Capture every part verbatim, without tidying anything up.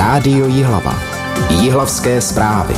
Rádio Jihlava. Jihlavské zprávy.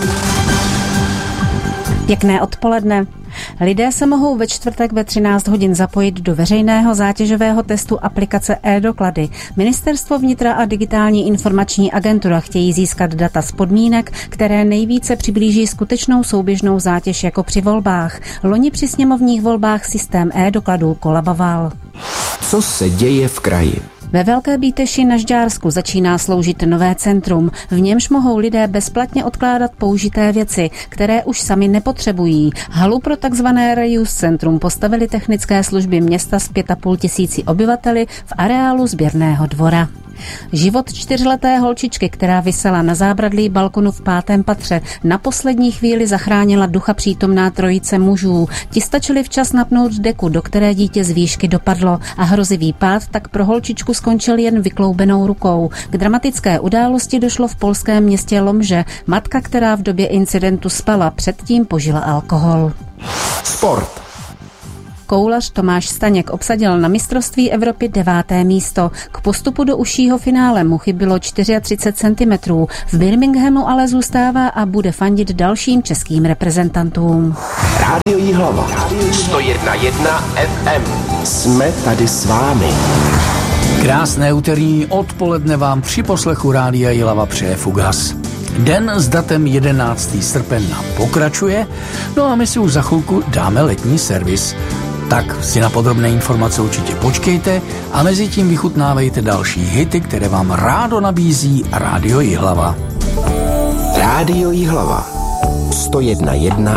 Pěkné odpoledne. Lidé se mohou ve čtvrtek ve třináct hodin zapojit do veřejného zátěžového testu aplikace e-doklady. Ministerstvo vnitra a Digitální informační agentura chtějí získat data z podmínek, které nejvíce přiblíží skutečnou souběžnou zátěž jako při volbách. Loni při sněmovních volbách systém e-dokladů kolaboval. Co se děje v kraji? Ve Velké Bíteši na Žďársku začíná sloužit nové centrum. V němž mohou lidé bezplatně odkládat použité věci, které už sami nepotřebují. Halu pro takzvané reuse centrum postavili technické služby města s pět a půl tisíci obyvateli v areálu sběrného dvora. Život čtyřleté holčičky, která visela na zábradlí balkonu v pátém patře, na poslední chvíli zachránila ducha přítomná trojice mužů. Ti stačili včas napnout deku, do které dítě z výšky dopadlo, a hrozivý pád tak pro holčičku skončil jen vykloubenou rukou. K dramatické události došlo v polském městě Lomže. Matka, která v době incidentu spala, předtím požila alkohol. Sport. Koulař Tomáš Staněk obsadil na mistrovství Evropy deváté místo. K postupu do užšího finále mu chybilo třicet čtyři centimetrů. V Birminghamu ale zůstává a bude fandit dalším českým reprezentantům. Rádio Jihlava. sto jedna celá jedna ef em. Jsme tady s vámi. Krásné úterní odpoledne vám při poslechu Rádia Jihlava přeje Fugas. Den s datem jedenáctého srpna pokračuje, no a my si už za chvilku dáme letní servis. Tak si na podrobné informace určitě počkejte a mezi tím vychutnávejte další hity, které vám rádo nabízí Rádio Jihlava. Rádio Jihlava. sto jedna celá jedna